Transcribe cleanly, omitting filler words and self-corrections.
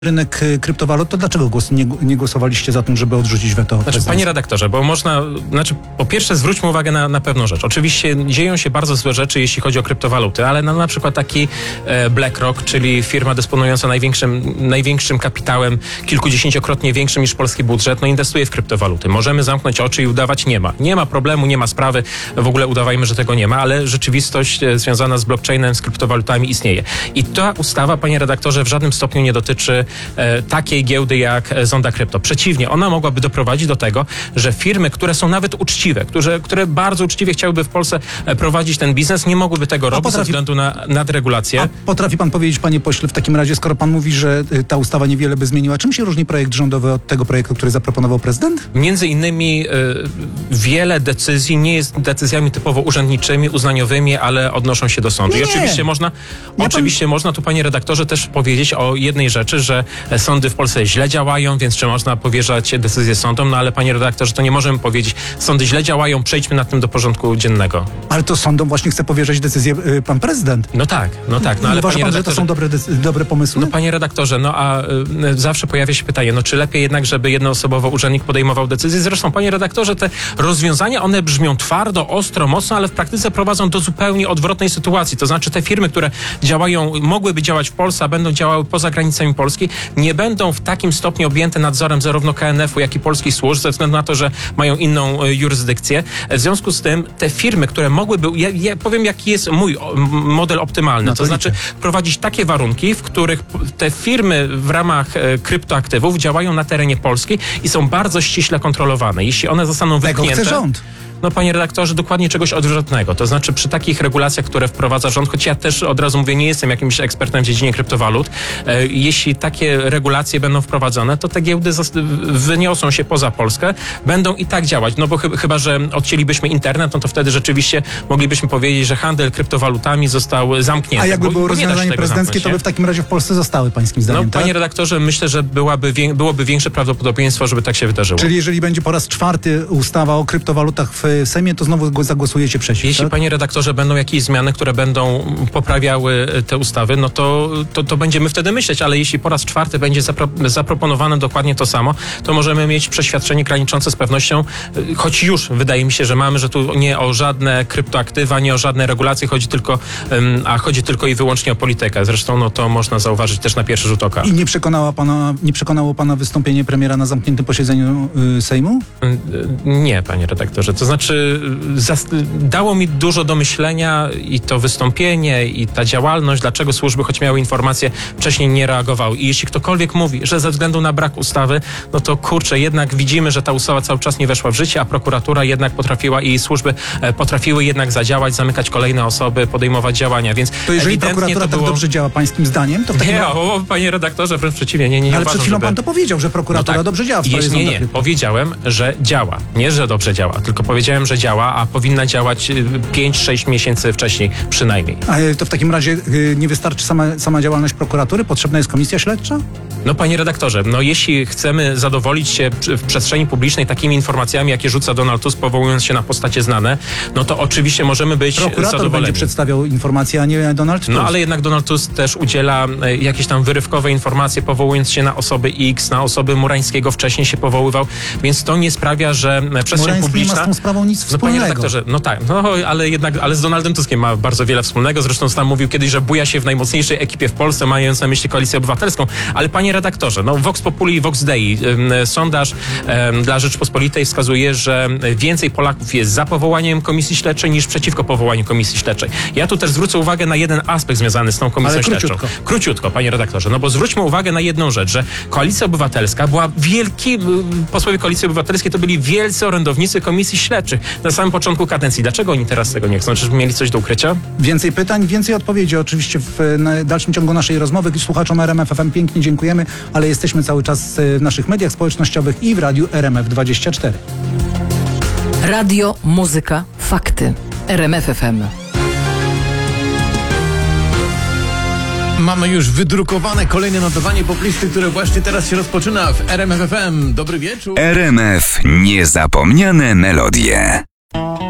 rynek kryptowalut, to dlaczego nie głosowaliście za tym, żeby odrzucić weto? Panie redaktorze, bo po pierwsze zwróćmy uwagę na pewną rzecz. Oczywiście dzieją się bardzo złe rzeczy, jeśli chodzi o kryptowaluty, ale na przykład taki BlackRock, czyli firma dysponująca największym kapitałem, kilkudziesięciokrotnie większym niż polski budżet, inwestuje w kryptowaluty. Możemy zamknąć oczy i udawać nie ma problemu, nie ma sprawy, w ogóle udawajmy, że tego nie ma, ale rzeczywistość związana z blockchainem, z kryptowalutami istnieje. I ta ustawa, panie redaktorze, w żadnym stopniu nie dotyczy takiej giełdy jak Zonda Krypto. Przeciwnie, ona mogłaby doprowadzić do tego, że firmy, które są nawet uczciwe, które bardzo uczciwie chciałyby w Polsce prowadzić ten biznes, nie mogłyby tego robić ze względu na nadregulację. A potrafi pan powiedzieć, panie pośle, w takim razie, skoro pan mówi, że ta ustawa niewiele by zmieniła, czym się różni projekt rządowy od tego projektu, który zaproponował prezydent? Między innymi wiele decyzji nie jest decyzjami typowo urzędniczymi, uznaniowymi, ale odnoszą się do sądu. I oczywiście można tu, panie redaktorze, też powiedzieć o jednej rzeczy, że sądy w Polsce źle działają, więc czy można powierzać decyzje sądom? Ale panie redaktorze, to nie możemy powiedzieć, sądy źle działają, przejdźmy nad tym do porządku dziennego. Ale to sądom właśnie chce powierzać decyzję pan prezydent. No tak. Ale uważa pan, że to są dobre pomysły? No panie redaktorze, zawsze pojawia się pytanie, czy lepiej jednak, żeby jednoosobowo urzędnik podejmował decyzję? Zresztą, panie redaktorze, te rozwiązania, one brzmią twardo, ostro, mocno, ale w praktyce prowadzą do zupełnie odwrotnej sytuacji. To znaczy te firmy, które mogłyby działać w Polsce, a będą działały poza granicami Polski, nie będą w takim stopniu objęte nadzorem zarówno KNF-u, jak i polskich służb, ze względu na to, że mają inną jurysdykcję. W związku z tym te firmy, które mogłyby, ja powiem, jaki jest mój model optymalny, to znaczy prowadzić takie warunki, w których te firmy w ramach kryptoaktywów działają na terenie Polski i są bardzo ściśle kontrolowane. Jeśli one zostaną wypchnięte... Tego chce rząd. Panie redaktorze, dokładnie czegoś odwrotnego. To znaczy przy takich regulacjach, które wprowadza rząd, choć ja też od razu mówię, nie jestem jakimś ekspertem w dziedzinie kryptowalut, jeśli takie regulacje będą wprowadzone, to te giełdy wyniosą się poza Polskę, będą i tak działać. Bo chyba, że odcięlibyśmy internet, to wtedy rzeczywiście moglibyśmy powiedzieć, że handel kryptowalutami został zamknięty. A jakby było rozwiązanie prezydenckie, to by w takim razie w Polsce zostały, pańskim zdaniem, tak? Panie redaktorze, myślę, że byłoby większe prawdopodobieństwo, żeby tak się wydarzyło. Czyli jeżeli będzie po raz czwarty ustawa o kryptowalutach w Sejmie, to znowu zagłosujecie przeciw. Jeśli, tak? panie redaktorze, będą jakieś zmiany, które będą poprawiały te ustawy, to będziemy wtedy myśleć, ale jeśli po raz czwarty będzie zaproponowane dokładnie to samo, to możemy mieć przeświadczenie graniczące z pewnością, choć już wydaje mi się, że mamy, że tu nie o żadne kryptoaktywa, nie o żadne regulacje, chodzi tylko i wyłącznie o politykę. Zresztą to można zauważyć też na pierwszy rzut oka. I nie przekonało pana wystąpienie premiera na zamkniętym posiedzeniu Sejmu? Nie, panie redaktorze. To znaczy dało mi dużo do myślenia i to wystąpienie, i ta działalność, dlaczego służby, choć miały informacje, wcześniej nie reagowały. I jeśli ktokolwiek mówi, że ze względu na brak ustawy, to jednak widzimy, że ta ustawa cały czas nie weszła w życie, a prokuratura jednak potrafiła i jej służby potrafiły jednak zadziałać, zamykać kolejne osoby, podejmować działania, więc to jeżeli prokuratura tak dobrze działa pańskim zdaniem, to w takim panie redaktorze, wręcz przeciwnie, nie ale przed chwilą pan to powiedział, że prokuratura dobrze działa w sprawie Zonda Krypto. Powiedziałem, że działa. Nie, że dobrze działa, tylko powiedziałem, że działa, a powinna działać 5-6 miesięcy wcześniej przynajmniej. A to w takim razie nie wystarczy sama działalność prokuratury? Potrzebna jest komisja śledcza? Panie redaktorze, jeśli chcemy zadowolić się w przestrzeni publicznej takimi informacjami, jakie rzuca Donald Tusk, powołując się na postacie znane, to oczywiście możemy być Prokurator zadowoleni. będzie przedstawiał informacje, a nie Donald Tusk. Ale jednak Donald Tusk też udziela jakieś tam wyrywkowe informacje, powołując się na osoby X, na osoby Murańskiego wcześniej się powoływał, więc to nie sprawia, że przestrzeń Murański publiczna... nie ma z tą sprawą nic wspólnego. Panie redaktorze, ale z Donaldem Tuskiem ma bardzo wiele wspólnego. Zresztą sam mówił kiedyś, że buja się w najmocniejszej ekipie w Polsce, mając na myśli Koalicję Obywatelską. Ale panie redaktorze, Vox Populi i Vox Dei, sondaż dla Rzeczpospolitej wskazuje, że więcej Polaków jest za powołaniem komisji śledczej niż przeciwko powołaniu komisji śledczej. Ja tu też zwrócę uwagę na jeden aspekt związany z tą komisją śledczą. Króciutko, panie redaktorze, bo zwróćmy uwagę na jedną rzecz, że Koalicja Obywatelska była posłowie Koalicji Obywatelskiej to byli wielcy orędownicy komisji śledczych na samym początku kadencji. Dlaczego oni teraz tego nie chcą? Czyżby mieli coś do ukrycia? Więcej pytań, więcej odpowiedzi oczywiście w dalszym ciągu naszej rozmowy. Słuchaczom RMF FM pięknie dziękujemy, ale jesteśmy cały czas w naszych mediach społecznościowych i w radiu RMF24. Radio, muzyka, fakty. RMF FM. Mamy już wydrukowane kolejne notowanie poplisty, które właśnie teraz się rozpoczyna w RMF FM. Dobry wieczór. RMF Niezapomniane melodie.